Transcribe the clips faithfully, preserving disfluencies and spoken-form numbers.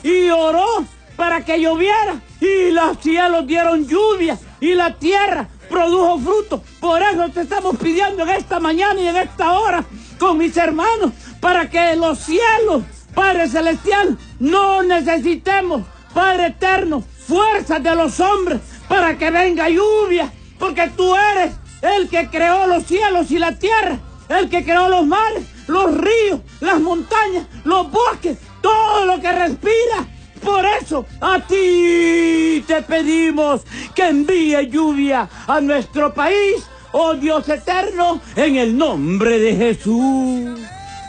y oró para que lloviera, y los cielos dieron lluvia, y la tierra produjo fruto. Por eso te estamos pidiendo en esta mañana y en esta hora con mis hermanos, para que los cielos, Padre Celestial, no necesitemos, Padre Eterno, fuerzas de los hombres para que venga lluvia, porque tú eres el que creó los cielos y la tierra, el que creó los mares, los ríos, las montañas, los bosques, todo lo que respira. Por eso a ti te pedimos que envíe lluvia a nuestro país, oh Dios eterno, en el nombre de Jesús.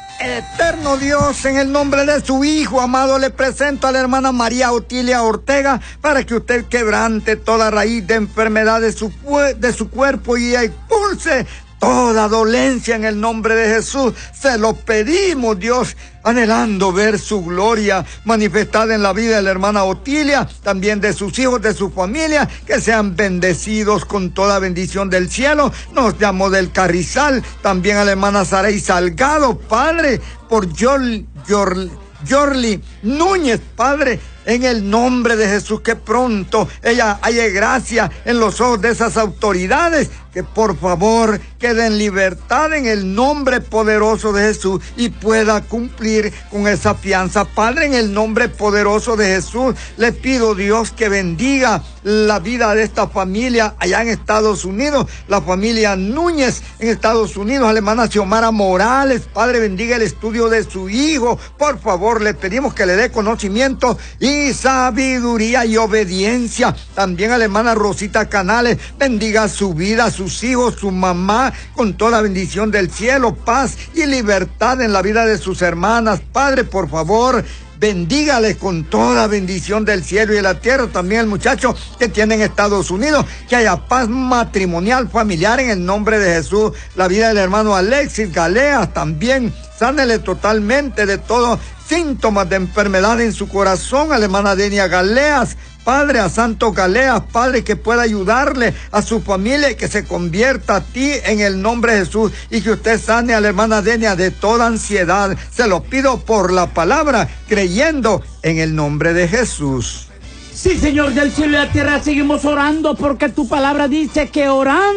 Eterno Dios, en el nombre de su Hijo amado, le presento a la hermana María Otilia Ortega para que usted quebrante toda raíz de enfermedad de su, de su cuerpo y expulse toda dolencia en el nombre de Jesús. Se lo pedimos, Dios, anhelando ver su gloria manifestada en la vida de la hermana Otilia, también de sus hijos, de su familia, que sean bendecidos con toda bendición del cielo. Nos llamó del Carrizal, también a la hermana Saray Salgado, Padre, por Yorli, Yorli, Yorli Núñez, Padre, en el nombre de Jesús, que pronto ella haya gracia en los ojos de esas autoridades, que por favor quede en libertad en el nombre poderoso de Jesús y pueda cumplir con esa fianza. Padre, en el nombre poderoso de Jesús, le pido, Dios, que bendiga la vida de esta familia allá en Estados Unidos, la familia Núñez en Estados Unidos, a la hermana Xiomara Morales. Padre, bendiga el estudio de su hijo. Por favor, le pedimos que le dé conocimiento y sabiduría y obediencia. También a la hermana Rosita Canales, bendiga su vida, sus hijos, su mamá, con toda bendición del cielo, paz y libertad en la vida de sus hermanas. Padre, por favor, bendígale con toda bendición del cielo y de la tierra. También el muchacho que tiene en Estados Unidos, que haya paz matrimonial, familiar, en el nombre de Jesús. La vida del hermano Alexis Galeas, también sánele totalmente de todos síntomas de enfermedad en su corazón. A la hermana Denia Galeas, Padre, a Santo Galeas, Padre, que pueda ayudarle a su familia y que se convierta a ti en el nombre de Jesús, y que usted sane a la hermana Denia de toda ansiedad. Se lo pido por la palabra, creyendo en el nombre de Jesús. Sí, Señor del cielo y la tierra, seguimos orando porque tu palabra dice que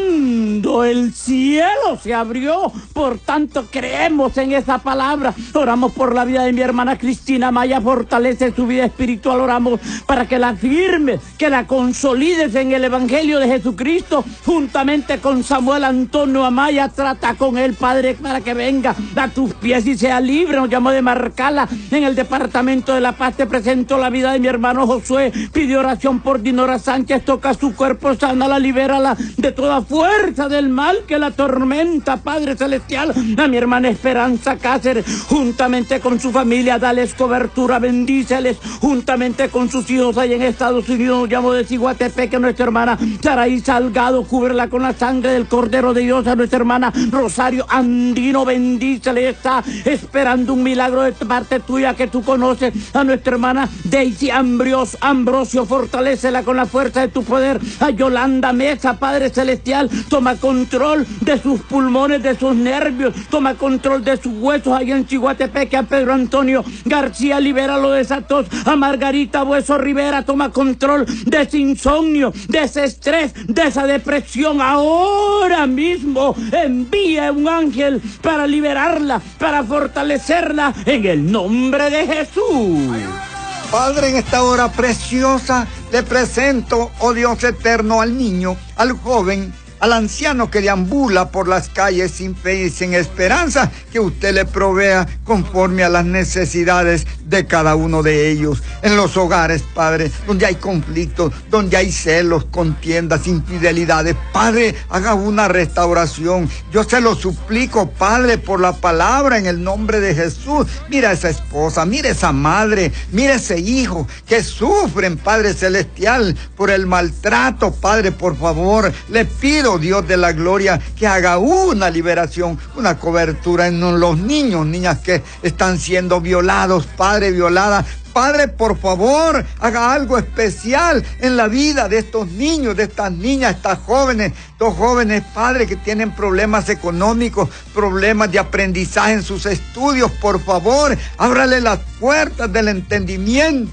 orando el cielo se abrió. Por tanto, creemos en esa palabra. Oramos por la vida de mi hermana Cristina Maya, fortalece su vida espiritual. Oramos para que la firmes, que la consolides en el Evangelio de Jesucristo, juntamente con Samuel Antonio Amaya. Trata con él, Padre, para que venga a tus pies y sea libre. Nos llamó de Marcala en el Departamento de la Paz. Te presento la vida de mi hermano Josué. Pide oración por Dinora Sánchez, toca su cuerpo, sánala, libérala de toda fuerza del mal que la tormenta, Padre Celestial. A mi hermana Esperanza Cáceres, juntamente con su familia, dales cobertura, bendíceles, juntamente con sus hijos allá en Estados Unidos. Nos llamo de Ciguatepeque, nuestra hermana Saraí Salgado, cúbrela con la sangre del Cordero de Dios. A nuestra hermana Rosario Andino, bendícele, está esperando un milagro de parte tuya que tú conoces. A nuestra hermana Daisy Ambrosio, Ambrosio, fortalécela con la fuerza de tu poder. A Yolanda Mesa, Padre Celestial, toma control de sus pulmones, de sus nervios, toma control de sus huesos allá en Ciguatepeque. A Pedro Antonio García, libéralo de esa tos. A Margarita Bueso Rivera, toma control de ese insomnio, de ese estrés, de esa depresión. Ahora mismo envía un ángel para liberarla, para fortalecerla, en el nombre de Jesús. Padre, en esta hora preciosa le presento, oh Dios eterno, al niño, al joven, al anciano que deambula por las calles sin fe y sin esperanza, que usted le provea conforme a las necesidades de cada uno de ellos. En los hogares, Padre, donde hay conflictos, donde hay celos, contiendas, infidelidades, Padre, haga una restauración. Yo se lo suplico, Padre, por la palabra, en el nombre de Jesús. Mira a esa esposa, mira a esa madre, mira a ese hijo que sufren, Padre Celestial, por el maltrato. Padre, por favor, le pido, Dios de la gloria, que haga una liberación, una cobertura en los niños, niñas que están siendo violados, Padre, violadas. Padre, por favor, haga algo especial en la vida de estos niños, de estas niñas, estas jóvenes, estos jóvenes, Padre, que tienen problemas económicos, problemas de aprendizaje en sus estudios. Por favor, ábrale las puertas del entendimiento